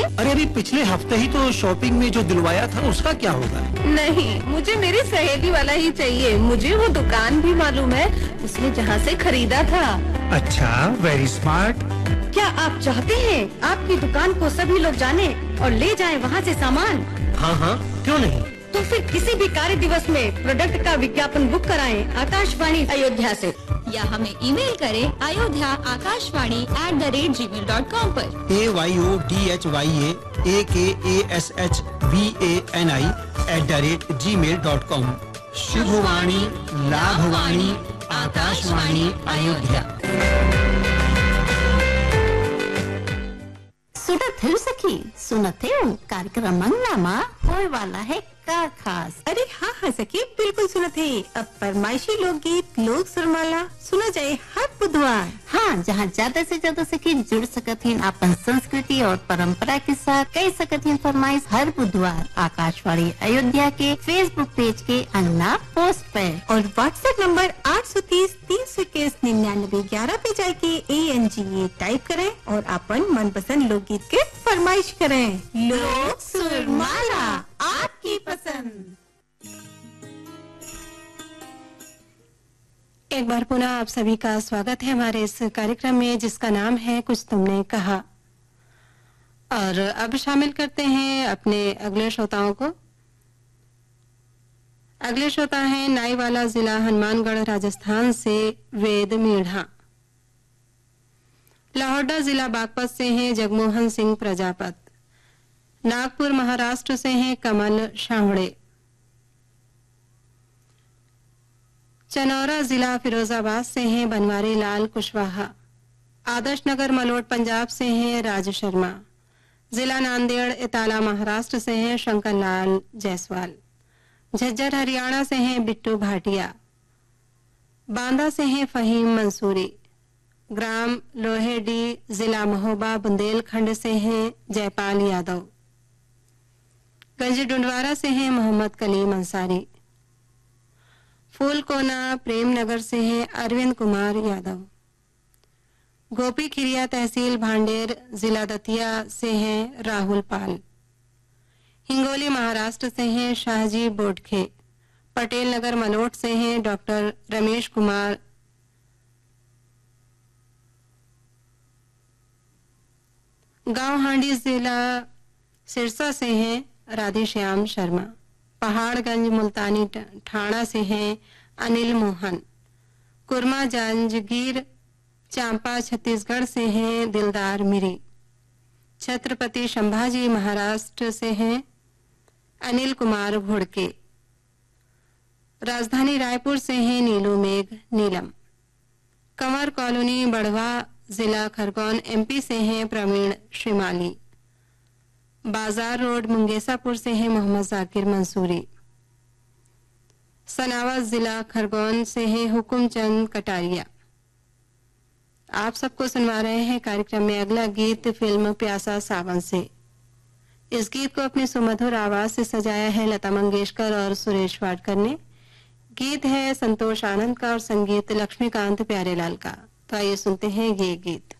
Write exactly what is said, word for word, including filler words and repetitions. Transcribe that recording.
अरे अभी पिछले हफ्ते ही तो शॉपिंग में जो दिलवाया था उसका क्या होगा? नहीं, मुझे मेरी सहेली वाला ही चाहिए। मुझे वो दुकान भी मालूम है, उसने जहाँ से खरीदा था। अच्छा, वेरी स्मार्ट। क्या आप चाहते हैं आपकी दुकान को सभी लोग जाने और ले जाएं वहाँ से सामान? हाँ हाँ, क्यों नहीं। तो फिर किसी भी कार्य दिवस में प्रोडक्ट का विज्ञापन बुक कराएं आकाशवाणी अयोध्या से, या हमें ईमेल करें Ayodhya Akashvani at the rate ji mail dot com पर। ए Y O D H Y ए ए के A S H B A N I at the rate ji mail dot com. शुभवाणी लाभवाणी Akashvani Ayodhya. सुनत है सखी, सुनत है कार्यक्रम अंगनामा होए वाला है का खास। अरे हाँ हाँ सखी, बिल्कुल सुनत है। अब फरमाइशी लोकगीत लोक सुरमाला सुना जाए हर बुधवार। हाँ, जहाँ ज्यादा से ज्यादा सखी जुड़ सकत हैं अपन संस्कृति और परंपरा के साथ, कई सकत हैं फरमाइश हर बुधवार आकाशवाणी अयोध्या के फेसबुक पेज के अंगना पोस्ट पे और व्हाट्सएप नंबर आठ सौ तीस तीन सौ इक्कीस निन्यानवे ग्यारह पे जाके A N G A type करें और अपन मनपसंद लोकगीत के फरमाइश करें। लोक सुरमाला आपकी पसंद। एक बार पुनः आप सभी का स्वागत है हमारे इस कार्यक्रम में, जिसका नाम है कुछ तुमने कहा। और अब शामिल करते हैं अपने अगले श्रोताओं को। अगले श्रोता हैं नाईवाला जिला हनुमानगढ़ राजस्थान से वेद मीढ़ा। लाहौरदा जिला बागपत से हैं जगमोहन सिंह प्रजापत। नागपुर महाराष्ट्र से हैं कमल शाहड़े। चनौरा जिला फिरोजाबाद से हैं बनवारी लाल कुशवाहा। आदर्श नगर मलोट पंजाब से हैं राज शर्मा। जिला नांदेड़ इताला महाराष्ट्र से हैं शंकर लाल जायसवाल। झज्जर हरियाणा से हैं बिट्टू भाटिया। बांदा से हैं फहीम मंसूरी। ग्राम लोहेडी जिला महोबा बुंदेलखंड से हैं जयपाल यादव। गंज डुंडवारा से हैं मोहम्मद कलीम अंसारी। फूलकोना प्रेमनगर से हैं अरविंद कुमार यादव। गोपी खिरिया तहसील भांडेर जिला दतिया से हैं राहुल पाल। हिंगोली महाराष्ट्र से हैं शाहजी बोडखे। पटेल नगर मलोट से हैं डॉक्टर रमेश कुमार। गांव हांडी जिला सिरसा से हैं राधेश्याम शर्मा। पहाड़गंज मुल्तानी ठाणा से हैं अनिल मोहन। कुरमा जांजगीर चांपा छत्तीसगढ़ से हैं दिलदार मिरी। छत्रपति संभाजी महाराष्ट्र से हैं अनिल कुमार घोड़के। राजधानी रायपुर से हैं नीलू मेघ नीलम। कंवर कॉलोनी बढ़वा जिला खरगोन एमपी से हैं प्रवीण श्रीमाली। बाजार रोड मुंगेसापुर से हैं मोहम्मद जाकिर मंसूरी। सनावा जिला खरगोन से हैं हुकुमचंद कटारिया। आप सबको सुनवा रहे हैं कार्यक्रम में अगला गीत फिल्म प्यासा सावन से। इस गीत को अपनी सुमधुर आवाज से सजाया है लता मंगेशकर और सुरेश वाडकर ने। गीत है संतोष आनंद का और संगीत लक्ष्मीकांत प्यारेलाल का। तो आइए सुनते हैं ये गीत।